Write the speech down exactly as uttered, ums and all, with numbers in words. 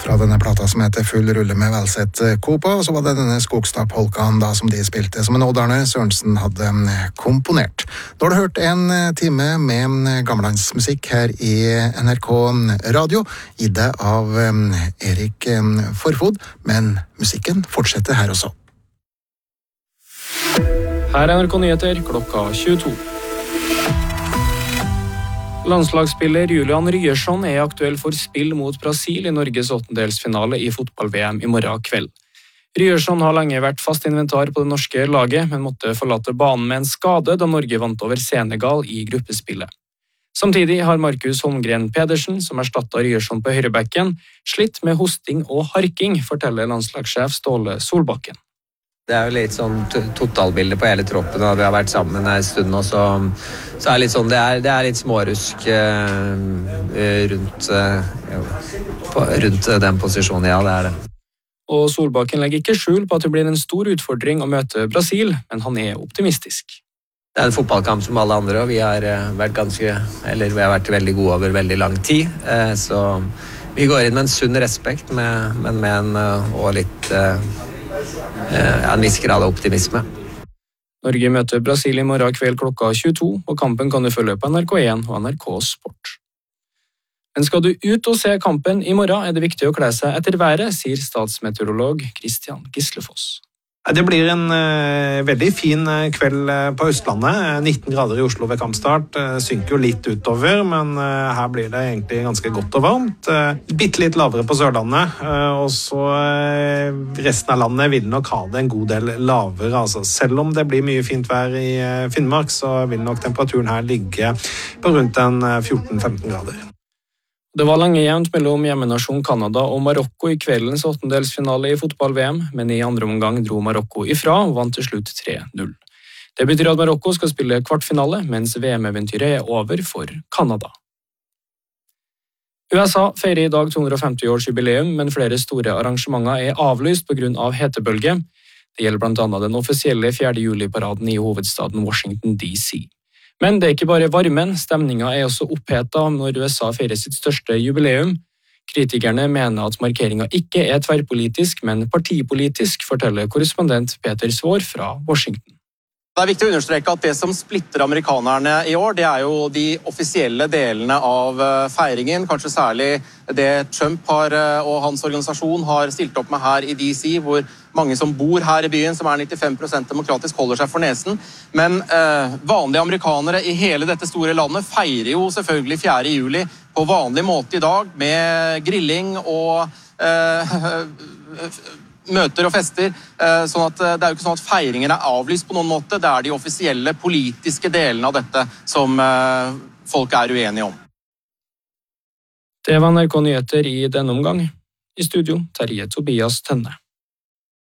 Fra denne plata som heter Full rulle med Velseth Kopa, så var det denne Skogstad-polkaen da som de spilte som en Odd Arne Sørensen hadde komponert. Nå har du hørt en time med gammeldansmusikk her i N R K Radio, gitt av Erik Forfod, men musikken fortsetter her også. Her er N R K Nyheter klokka tjueto. Landslagsspiller Julian Ryerson er aktuell for spill mot Brasil i Norges åttendelsfinale i fotball-V M i morgen kveld. Ryerson har lenge vært fast inventar på det norske laget, men måtte forlate banen med en skade da Norge vant over Senegal i gruppespillet. Samtidig har Markus Holmgren Pedersen, som erstattet Ryerson på høyrebekken, slitt med hosting og harking, forteller landslagssjef Ståle Solbakken. Det er jo litt sånn totalbilde på hele troppen, og vi har vært sammen en stund nå, så, så er det litt sånn, det er, det er litt smårusk eh, rundt, eh, på, rundt den posisjonen, ja, det er det. Og Solbakken legger ikke skjul på at det blir en stor utfordring å møte Brasil, men han er optimistisk. Det er en fotballkamp som alle andre, og vi har vært ganske, eller vi har vært veldig gode over veldig lang tid, eh, så vi går inn med en sunn respekt, med, men med en og litt... Eh, en viss grad av optimisme. Norge møter Brasil i morgen kveld klokka tjueto, og kampen kan du følge på N R K én og N R K Sport. Men skal du ut og se kampen i morgen, er det viktig å kle seg etter været, sier statsmeteorolog Kristian Gislefoss. Det blir en uh, veldig fin kveld på Østlandet. nitten grader i Oslo ved kampstart. Uh, synker jo litt utover, men uh, her blir det egentlig ganske godt og varmt. Uh, bitte litt lavere på Sørlandet, uh, og så uh, resten av landet vil nok ha det en god del lavere. Altså, selv om det blir mye fint vær i uh, Finnmark, så vil nok temperaturen her ligge på rundt en uh, fjorten til femten grader. Det var lenge jevnt mellom hjemmenasjon Kanada og Marokko i kveldens åttendelsfinale i fotball-V M, men i andre omgang dro Marokko ifra og vant til slutt tre null. Det betyr at Marokko skal spille kvartfinale, mens V M-eventyret er over for Kanada. U S A feirer i dag to hundre og femti års jubileum, men flere store arrangementer er avlyst på grunn av hetebølge. Det gjelder blant annet den offisielle fjerde juli-paraden i hovedstaden Washington D C. Men det er ikke bare varmen, stemningen er også opphetet når U S A feirer sitt største jubileum. Kritikerne mener at markeringen ikke er tverrpolitisk, men partipolitisk, forteller korrespondent Peter Svår fra Washington. Det er viktig å understreke at det som splitter amerikanerne i år, det er jo de offisielle delene av feiringen, kanskje særlig det Trump har, og hans organisasjon har stilt opp med her i D C, hvor mange som bor her i byen, som er nittifem prosent demokratisk, holder seg for nesen. Men eh, vanlige amerikanere i hele dette store landet feirer jo selvfølgelig fjerde juli på vanlig måte i dag, med grilling og eh, møter og fester. Eh, sånn at det er jo ikke sånn at feiringen er avlyst på noen måte. Det er de offisielle politiske delene av dette som eh, folk er uenige om. Det var N R K Nyheter i denne omgang. I studio, Terje Tobias Tønne.